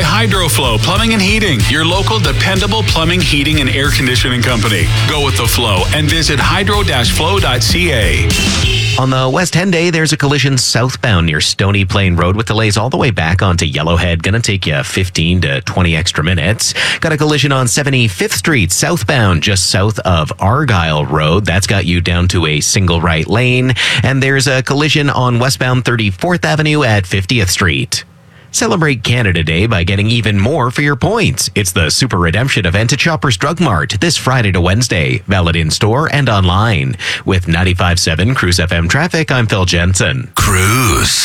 by HydroFlow Plumbing and Heating, your local dependable plumbing, heating, and air conditioning company. Go with the flow and visit hydro-flow.ca. On the West Henday, there's a collision southbound near Stony Plain Road with delays all the way back onto Yellowhead. Gonna take you 15 to 20 extra minutes. Got a collision on 75th Street southbound just south of Argyle Road. That's got you down to a single right lane. And there's a collision on westbound 34th Avenue at 50th Street. Celebrate Canada Day by getting even more for your points. It's the Super Redemption event at Shoppers Drug Mart this Friday to Wednesday. Valid in-store and online. With 95.7 Cruise FM traffic, I'm Phil Jensen. Cruise.